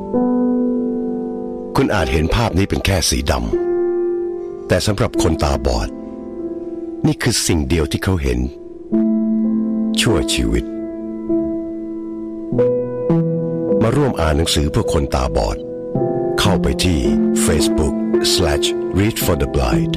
คุณอาจเห็นภาพนี้เป็นแค่สีดำแต่สำหรับคนตาบอดนี่คือสิ่งเดียวที่เขาเห็นชั่วชีวิตมาร่วมอ่านหนังสือเพื่อคนตาบอดเข้าไปที่ Facebook/Read for the Blind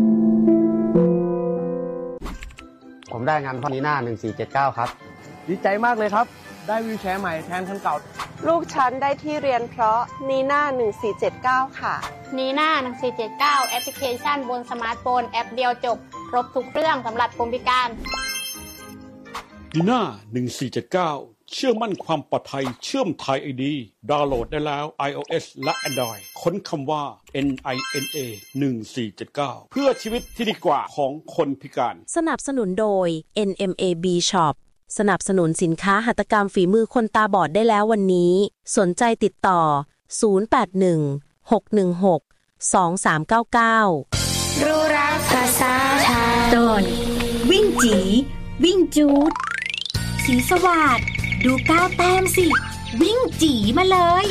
ผมได้งานพ่อนีน่า1479ครับดีใจมากเลยครับได้วีลแชร์ใหม่แทนคันเก่าลูกฉันได้ที่เรียนเพราะนีน่า1479ค่ะนีน่า1479แอปพลิเคชันบนสมาร์ทโฟนแอปเดียวจบครบทุกเรื่องสำหรับคนพิการนีน่า1479เชื่อมั่นความปลอดภัยเชื่อมไทย ID ดาวน์โหลดได้แล้ว iOS และ Android ค้นคำว่า NINA 1479เพื่อชีวิตที่ดีกว่าของคนพิการสนับสนุนโดย NMAB Shop สนับสนุนสินค้าหัตถกรรมฝีมือคนตาบอดได้แล้ววันนี้สนใจติดต่อ0816162399 รู้รักภาษาไทยตอนวิ่งจีวิ่งจูดสีสวัสดดูก้าวแต้มสิวิ่งจีมาเลย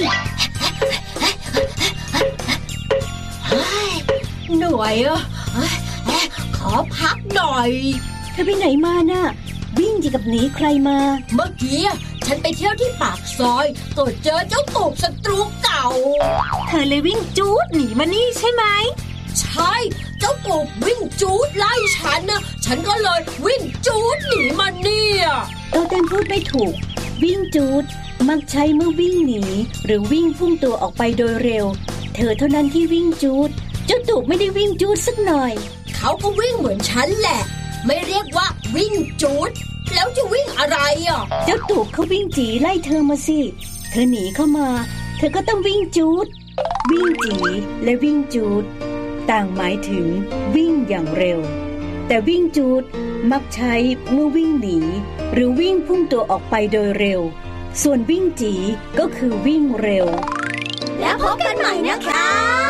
เหนื่อยอ่ะขอพักหน่อยเธอไปไหนมาน่ะวิ่งจีกับหนีใครมาเมื่อกี้ฉันไปเที่ยวที่ปากซอยก็เจอเจ้าตูบศัตรูเก่าเธอเลยวิ่งจูดหนีมานี่ใช่ไหมใช่เจ้าตูบวิ่งจูดไล่ฉันนะฉันก็เลยวิ่งจูดหนีมาเนี่ยเต้นพูดไม่ถูกวิ่งจูดมักใช้เมื่อวิ่งหนีหรือวิ่งพุ่งตัวออกไปโดยเร็วเธอเท่านั้นที่วิ่งจูดเจ้าตูบไม่ได้วิ่งจูดสักหน่อยเขาก็วิ่งเหมือนฉันแหละไม่เรียกว่าวิ่งจูดแล้วจะวิ่งอะไรอ่ะเจ้าตูบเขาวิ่งจีไล่เธอมาสิเธอหนีเข้ามาเธอก็ต้องวิ่งจูดวิ่งจีและวิ่งจูดต่างหมายถึงวิ่งอย่างเร็วแต่วิ่งจูดมักใช้เมื่อวิ่งหนีหรือวิ่งพุ่งตัวออกไปโดยเร็วส่วนวิ่งจีก็คือวิ่งเร็วแล้วพบกันใหม่นะคะ